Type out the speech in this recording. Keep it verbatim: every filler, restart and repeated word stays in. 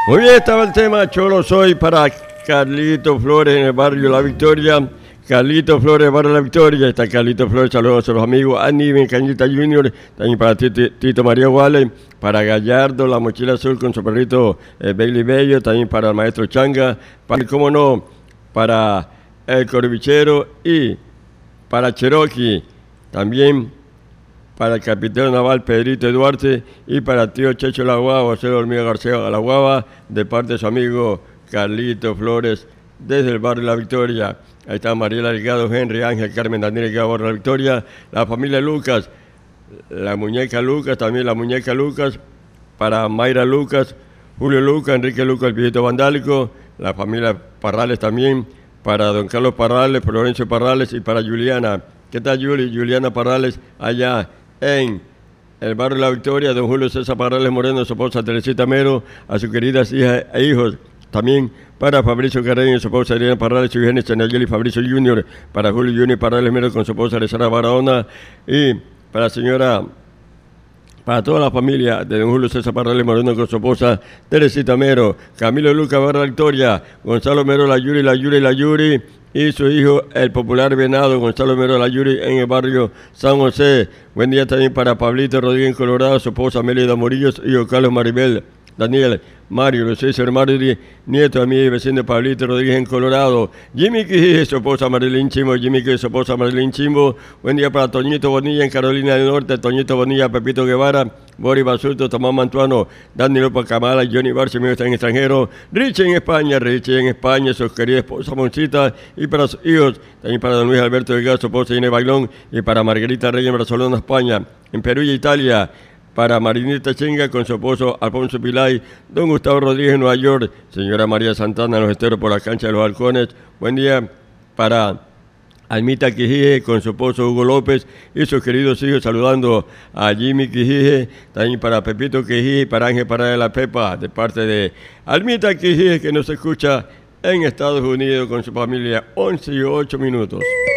Muy bien, estaba el tema Cholo Soy para Carlito Flores en el barrio La Victoria. Carlito Flores, barrio La Victoria. Está Carlito Flores, saludos a los amigos. Andy Cañita Junior, también para Tito, Tito María Wale, para Gallardo, la mochila azul con su perrito eh, Bailey Bello, también para el maestro Changa, para, cómo no, para el Corbichero y para Cherokee, también para el capitán naval Pedrito Duarte y para el tío Checho La Guava, José Hormiga García La Guava, de parte de su amigo Carlito Flores, desde el barrio La Victoria. Ahí está Mariela Delgado, Henry, Ángel, Carmen, Daniel Delgado, barrio La Victoria, la familia Lucas, la muñeca Lucas, también la muñeca Lucas, para Mayra Lucas, Julio Lucas, Enrique Lucas, el viejito vandálico, la familia Parrales también, para don Carlos Parrales, Florencio Parrales y para Juliana. ¿Qué tal, Juli? Juliana Parrales, allá en el barrio La Victoria, don Julio César Parrales Moreno, su esposa Teresita Mero, a sus queridas hijas e hijos, también para Fabricio Carreño, su esposa Adriana Parrales, su hija Chanayeli Fabricio Junior, para Julio Junior Parrales Mero con su esposa Alessandra Barahona, y para la señora, para toda la familia de don Julio César Parrales Moreno con su esposa Teresita Mero, Camilo Lucas Barra Victoria, Gonzalo Mero La Yuri, La Yuri, La Yuri, y su hijo, el popular venado Gonzalo Mero La Yuri, en el barrio San José. Buen día también para Pablito Rodríguez en Colorado, su esposa Melida Morillos, y hijo Carlos Maribel, Daniel, Mario, Luis César Mario, nieto de mi vecino Pablito Rodríguez en Colorado. Jimmy Quijije, su esposa Marilyn Chimbo, Jimmy Quijije, su esposa Marilyn Chimbo. Buen día para Toñito Bonilla en Carolina del Norte, Toñito Bonilla, Pepito Guevara, Boris Basulto, Tomás Mantuano, Dani López Camala, Johnny Barcio, mío está en extranjero. Richie en España, Richie en España, su querida esposa Moncita, y para sus hijos, también para don Luis Alberto Delgado, su esposa Inés Bailón, y para Margarita Reyes en Barcelona, España. En Perú y Italia, para Marinita Chinga con su esposo Alfonso Pilay, don Gustavo Rodríguez en Nueva York, señora María Santana en los esteros por la cancha de los halcones. Buen día para Almita Quijije con su esposo Hugo López y sus queridos hijos, saludando a Jimmy Quijije, también para Pepito Quijije y para Ángel Parada de la Pepa, de parte de Almita Quijije, que nos escucha en Estados Unidos con su familia. Once y ocho minutos.